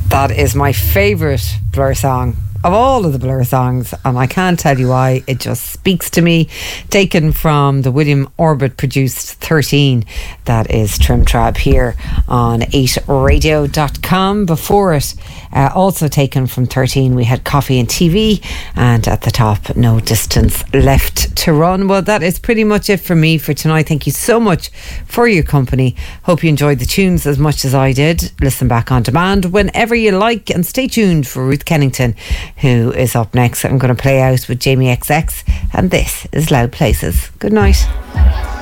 That is my favourite Blur song of all of the Blur songs, and I can't tell you why. It just speaks to me. Taken from the William Orbit produced 13. That is Trim Trab here on 8radio.com. Before it, also taken from 13, we had Coffee and TV, and at the top, No Distance Left to Run. Well, that is pretty much it for me for tonight. Thank you so much for your company. Hope you enjoyed the tunes as much as I did. Listen back on demand whenever you like, and stay tuned for Ruth Kennington, who is up next. I'm going to play out with Jamie XX, and this is Loud Places. Good night.